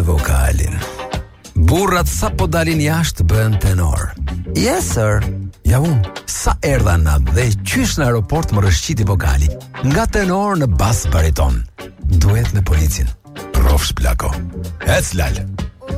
vokalin. Burrat sa po dalin jashtë bën tenor. Yes sir. Ja unë, sa erdha natë dhe qysh në aeroport më rëshqiti vokali. Nga tenor në bas bariton. Duhet me policin. Rofsh plako. Ec lal.